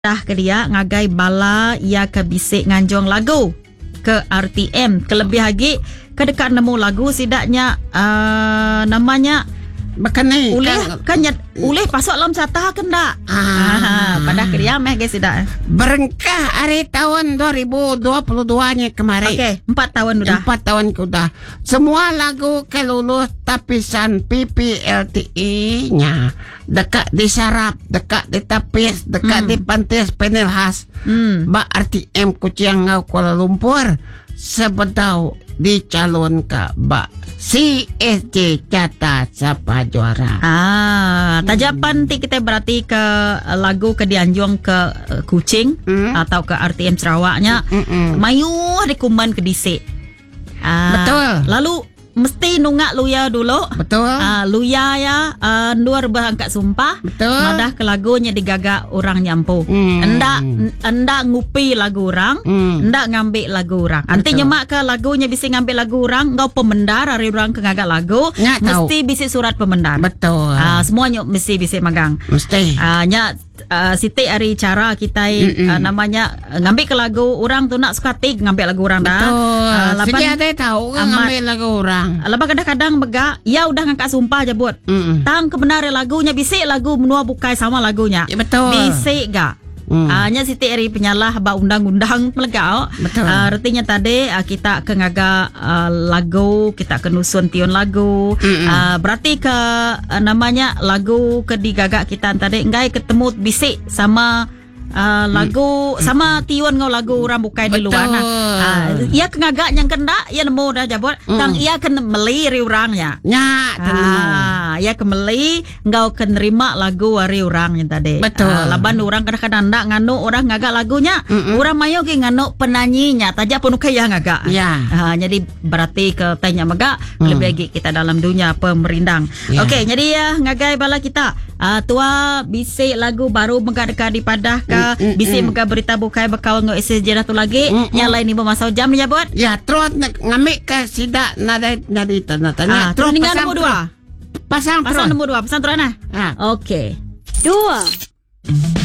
dah ke dia ngagai bala ia ke bisik nganjong lagu ke RTM kelebih lagi ke dekat nemu lagu sidaknya namanya Bakane uleh kan uleh pasok lam catah kan dak pada ke dia meh guys sidak berengkah hari tahun 2022-nya kemarin. Okey 4 tahun sudah 4 tahun sudah semua lagu kelulus tapisan PPLTE-nya dekat di sarap, dekat di tapis, dekat di Pantis Penilhas Ba RTM Kuciangau Kuala Lumpur sebetau dicalon ke Ba CSJ Cata Sapa Juara. Tajapan ti kita berarti ke lagu ke Dianjung ke Kuching atau ke RTM Sarawaknya mayuh dikuman ke Disik. Betul. Lalu mesti nunggak luya dulu. Betul. Luya ya luar berangkat sumpah. Betul. Madah ke lagunya digagak orang nyampu. Endak ngupi lagu orang, endak ngambil lagu orang. Antinya mak ke lagunya bisa ngambil lagu orang, engkau pemendar hari orang ke ngagak lagu, mesti bisa surat pemendar. Betul. Semuanya mesti bisa magang. Mesti. Nya Siti hari cara kita namanya ngambil ke lagu orang tu nak suka tik ngambil lagu orang dah. Betul. Sejak dia tahu kan ngambil lagu orang. Lepas kadang-kadang begak, ya udah ngangkat sumpah je buat. Tang kebenaran lagunya bisik lagu menua bukai sama lagunya. Ya, betul. Bisik gak? Nya Siti hari penyalah ba undang-undang melegau. Betul. Artinya tadi kita ke ngaga lagu, kita ke nusun tion lagu. Berarti ke namanya lagu ke digagak kita tadi ngai ketemu bisik sama lagu sama tiun ngau lagu orang bukai di luar nah. Ia kengagak yang kena ia nemu dah jabot tang ia kena meli ri orangnya. Ia kemeli ngau kenerima lagu ari orang yang tadi. Betul. Laban orang kadang-kadang ndak nganu orang ngagak lagunya. Orang mayo ke nganu penyanyinya taja pun kaya ngagak. Jadi berarti ke tanya megak lebih lagi kita dalam dunia pemerindang. Okey, jadi ya ngagai bala kita tua bisik lagu baru megak dekat di padah bisik mega berita bukai bakal ngau isi sejarah tu lagi yang lain ni bermasa jam ni buat ya terus ngamik ke sidak nada tanya terus dengan nombor 2 pasang nombor 2 pasang terus nah okey 2